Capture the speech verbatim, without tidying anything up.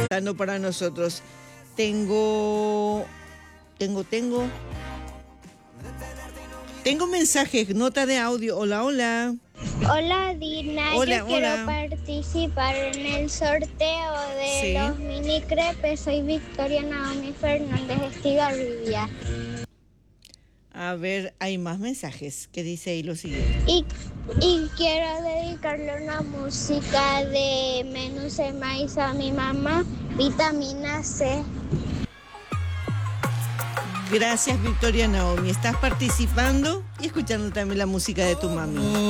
dando para nosotros. Tengo, tengo, tengo, tengo mensajes, nota de audio. Hola, hola. Hola Dina, Hola, yo quiero hola. participar en el sorteo de Sí. los mini crepes. Soy Victoria Naomi Fernández Estigarribia. A ver, hay más mensajes. ¿Qué dice ahí lo siguiente? Y, y quiero dedicarle una música de Menú de Maíz a mi mamá, Vitamina C. Gracias, Victoria Naomi. Estás participando y escuchando también la música de tu mami.